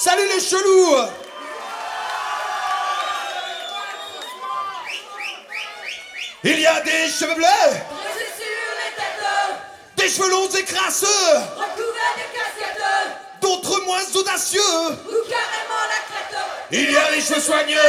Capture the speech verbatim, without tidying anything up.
Salut les chelous. Il y a des cheveux bleus, Dressés sur les têtes, des cheveux longs et crasseux, recouverts de casquettes, d'autres moins audacieux. ou carrément la crête. Il y a les cheveux soigneux,